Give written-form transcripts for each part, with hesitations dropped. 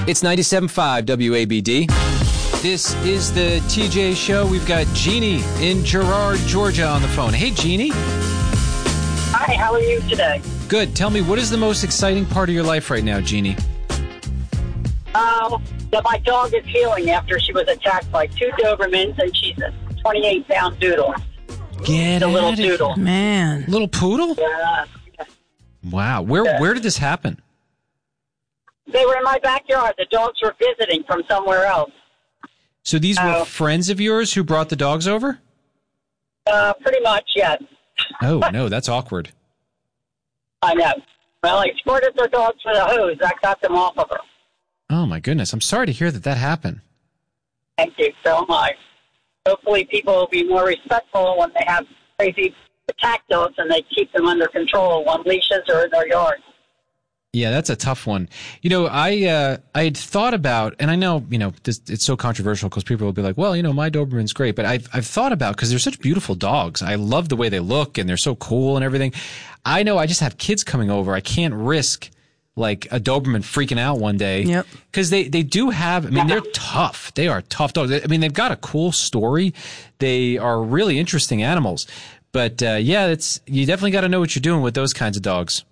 It's 97.5 WABD. This is the TJ Show. We've got Jeannie in Girard, Georgia on the phone. Hey, Jeannie. Hi, how are you today? Good. Tell me, what is the most exciting part of your life right now, Jeannie? That my dog is healing after she was attacked by 2 Dobermans, and she's a 28-pound doodle. Get a little out of doodle. here. Man. Little poodle? Yeah. Wow. Where did this happen? They were in my backyard. The dogs were visiting from somewhere else. So these were friends of yours who brought the dogs over? Pretty much, yes. Oh, no, that's awkward. I know. Well, I squirted their dogs with a hose. I got them off of her. Oh, my goodness. I'm sorry to hear that happened. Thank you. So am I. Hopefully people will be more respectful when they have crazy attack dogs and they keep them under control on leashes or in their yard. Yeah, that's a tough one. You know, I had thought about, and I know, it's so controversial because people will be like, well, my Doberman's great, but I've thought about, because they're such beautiful dogs. I love the way they look and they're so cool and everything. I know I just have kids coming over. I can't risk like a Doberman freaking out one day. Yep. Because they do have, they're tough. They are tough dogs. They've got a cool story. They are really interesting animals. But you definitely got to know what you're doing with those kinds of dogs.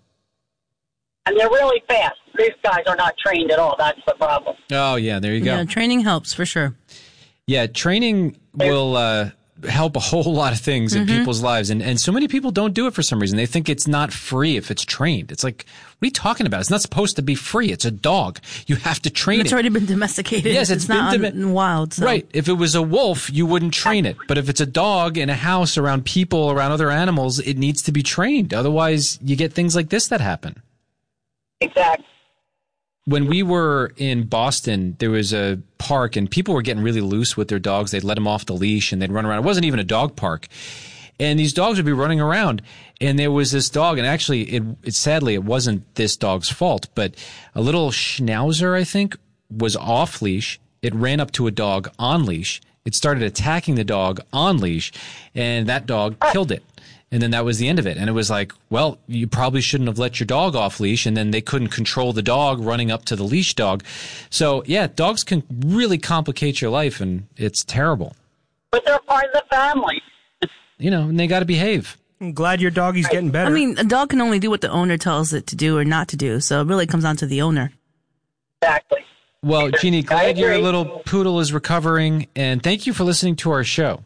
And they're really fast. These guys are not trained at all. That's the problem. Oh, yeah, there you go. Yeah, training helps for sure. Yeah, training will help a whole lot of things in people's lives. And so many people don't do it for some reason. They think it's not free if it's trained. It's like, what are you talking about? It's not supposed to be free. It's a dog. You have to train it. It's already been domesticated. Yes, it's not wild. So. Right. If it was a wolf, you wouldn't train it. But if it's a dog in a house around people, around other animals, it needs to be trained. Otherwise, you get things like this that happen. Exactly. When we were in Boston, there was a park and people were getting really loose with their dogs. They'd let them off the leash and they'd run around. It wasn't even a dog park. And these dogs would be running around. And there was this dog, and actually, sadly, it wasn't this dog's fault, but a little schnauzer, I think, was off leash. It ran up to a dog on leash. It started attacking the dog on leash, and that dog killed it. And then that was the end of it. And it was like, well, you probably shouldn't have let your dog off leash. And then they couldn't control the dog running up to the leash dog. So, yeah, dogs can really complicate your life, and it's terrible. But they're part of the family. And they got to behave. I'm glad your doggy's getting better. A dog can only do what the owner tells it to do or not to do. So it really comes down to the owner. Exactly. Well, Jeannie, glad your little poodle is recovering. And thank you for listening to our show.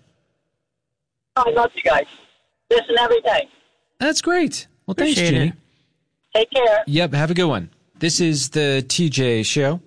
I love you guys. Listen every day. That's great. Well, thanks, Appreciate Jeannie. it. Take care. Yep, have a good one. This is the TJ Show.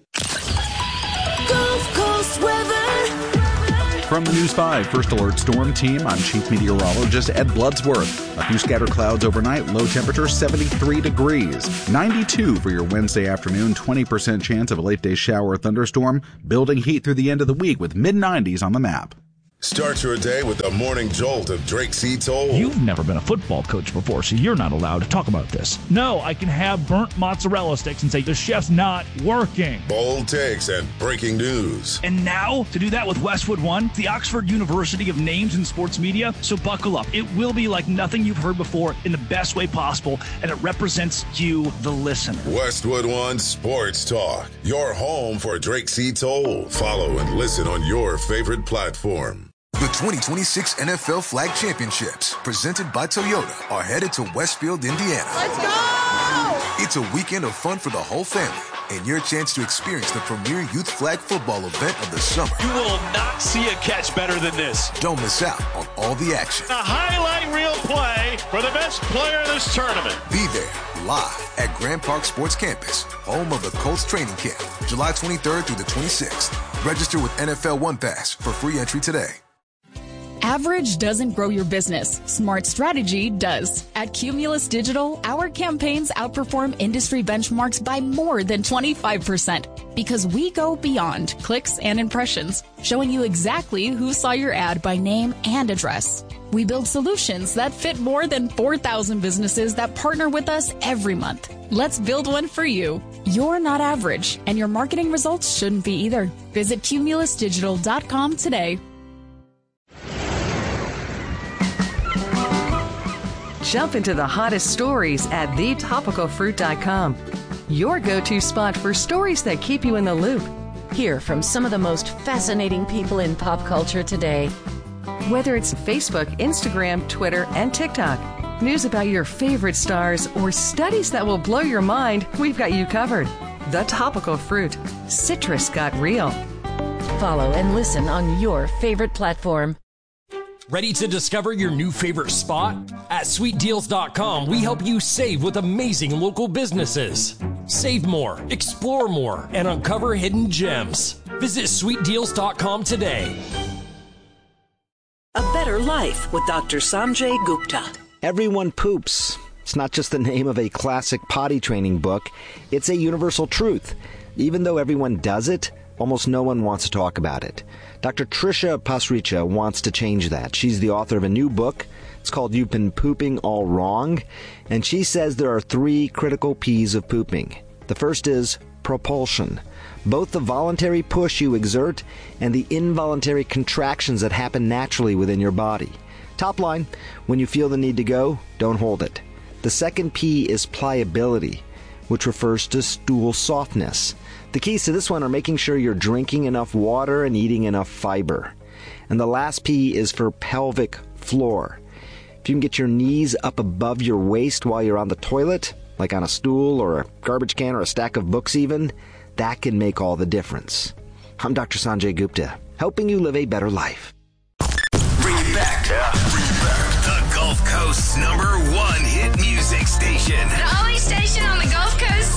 Gulf Coast weather. From the News 5 First Alert Storm Team, I'm Chief Meteorologist Ed Bloodsworth. A few scattered clouds overnight, low temperature 73 degrees. 92 for your Wednesday afternoon, 20% chance of a late day shower or thunderstorm. Building heat through the end of the week with mid-90s on the map. Start your day with the morning jolt of Drake C. Toll. You've never been a football coach before, so you're not allowed to talk about this. No, I can have burnt mozzarella sticks and say the chef's not working. Bold takes and breaking news. And now, to do that with Westwood One, the Oxford University of Names in Sports Media. So buckle up. It will be like nothing you've heard before in the best way possible, and it represents you, the listener. Westwood One Sports Talk, your home for Drake C. Toll. Follow and listen on your favorite platform. The 2026 NFL Flag Championships, presented by Toyota, are headed to Westfield, Indiana. Let's go! It's a weekend of fun for the whole family and your chance to experience the premier youth flag football event of the summer. You will not see a catch better than this. Don't miss out on all the action. A highlight reel play for the best player in this tournament. Be there live at Grand Park Sports Campus, home of the Colts training camp, July 23rd through the 26th. Register with NFL One Pass for free entry today. Average doesn't grow your business. Smart strategy does. At Cumulus Digital, our campaigns outperform industry benchmarks by more than 25% because we go beyond clicks and impressions, showing you exactly who saw your ad by name and address. We build solutions that fit more than 4,000 businesses that partner with us every month. Let's build one for you. You're not average, and your marketing results shouldn't be either. Visit cumulusdigital.com today. Jump into the hottest stories at thetopicalfruit.com. your go-to spot for stories that keep you in the loop. Hear from some of the most fascinating people in pop culture today. Whether it's Facebook, Instagram, Twitter, and TikTok, news about your favorite stars, or studies that will blow your mind, we've got you covered. The Topical Fruit. Citrus got real. Follow and listen on your favorite platform. Ready to discover your new favorite spot? At sweetdeals.com, we help you save with amazing local businesses. Save more, explore more, and uncover hidden gems. Visit sweetdeals.com today. A Better Life with Dr. Sanjay Gupta. Everyone poops. It's not just the name of a classic potty training book. It's a universal truth. Even though everyone does it, almost no one wants to talk about it. Dr. Trisha Pasricha wants to change that. She's the author of a new book. It's called You've Been Pooping All Wrong. And she says there are 3 critical P's of pooping. The first is propulsion. Both the voluntary push you exert and the involuntary contractions that happen naturally within your body. Top line, when you feel the need to go, don't hold it. The second P is pliability, which refers to stool softness. The keys to this one are making sure you're drinking enough water and eating enough fiber. And the last P is for pelvic floor. If you can get your knees up above your waist while you're on the toilet, like on a stool or a garbage can or a stack of books even, that can make all the difference. I'm Dr. Sanjay Gupta, helping you live a better life. Bring it back. The Gulf Coast's #1 hit music station. The only station on the Gulf Coast